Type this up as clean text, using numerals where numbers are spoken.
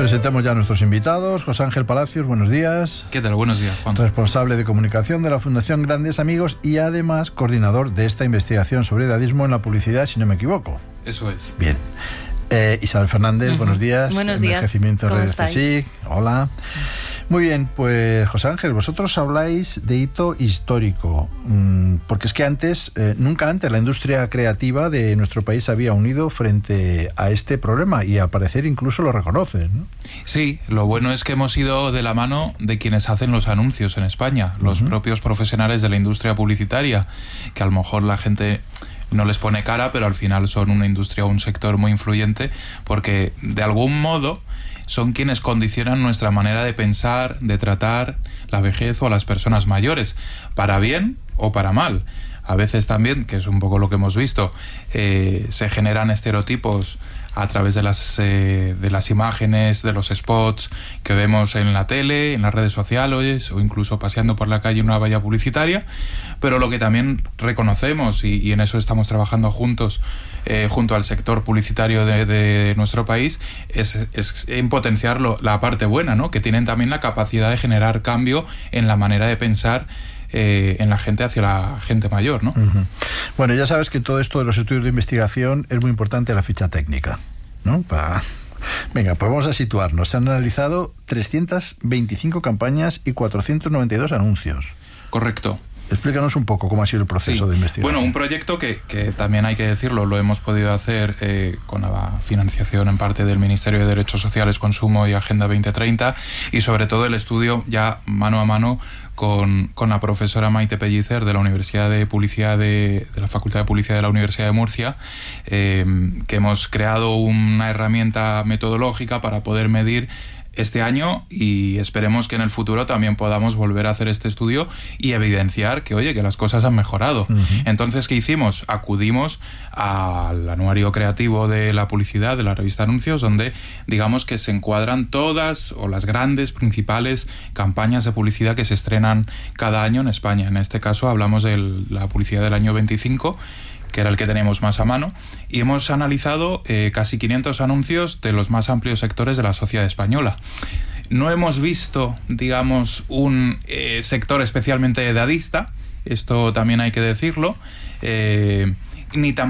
Presentamos ya a nuestros invitados. José Ángel Palacios, buenos días. ¿Qué tal? Buenos días, Juan. Responsable de comunicación de la Fundación Grandes Amigos y además coordinador de esta investigación sobre edadismo en la publicidad, si no me equivoco. Eso es. Bien. Isabel Fernández, buenos días. Buenos días. Envejecimiento de ¿Cómo redes estáis? CSIC. Hola. Muy bien, pues José Ángel, vosotros habláis de hito histórico, porque es que nunca antes la industria creativa de nuestro país se había unido frente a este problema y al parecer incluso lo reconocen, ¿no? Sí, lo bueno es que hemos ido de la mano de quienes hacen los anuncios en España, los propios profesionales de la industria publicitaria, que a lo mejor la gente no les pone cara, pero al final son una industria o un sector muy influyente, porque de algún modo son quienes condicionan nuestra manera de pensar, de tratar la vejez o a las personas mayores, para bien o para mal. A veces también, que es un poco lo que hemos visto, se generan estereotipos a través de las imágenes, de los spots que vemos en la tele, en las redes sociales o incluso paseando por la calle en una valla publicitaria, pero lo que también reconocemos, y en eso estamos trabajando juntos, junto al sector publicitario de nuestro país, es en potenciar la parte buena, ¿no? Que tienen también la capacidad de generar cambio en la manera de pensar en la gente hacia la gente mayor, ¿no? Bueno, ya sabes que todo esto de los estudios de investigación es muy importante la ficha técnica, ¿no? Venga, pues vamos a situarnos. Se han analizado 325 campañas y 492 anuncios. Correcto. Explícanos un poco cómo ha sido el proceso de investigación. Bueno, un proyecto que también hay que decirlo, lo hemos podido hacer con la financiación en parte del Ministerio de Derechos Sociales, Consumo y Agenda 2030, y sobre todo el estudio ya mano a mano con la profesora Maite Pellicer de la Universidad de Publicidad de la Facultad de Publicidad de la Universidad de Murcia, que hemos creado una herramienta metodológica para poder medir este año, y esperemos que en el futuro también podamos volver a hacer este estudio y evidenciar que, oye, que las cosas han mejorado. Entonces, ¿qué hicimos? Acudimos al anuario creativo de la publicidad, de la revista Anuncios, donde digamos que se encuadran todas o las grandes principales campañas de publicidad que se estrenan cada año en España. En este caso hablamos de la publicidad del año 25, que era el que tenemos más a mano, y hemos analizado casi 500 anuncios de los más amplios sectores de la sociedad española. No hemos visto, digamos, un sector especialmente edadista, esto también hay que decirlo, ni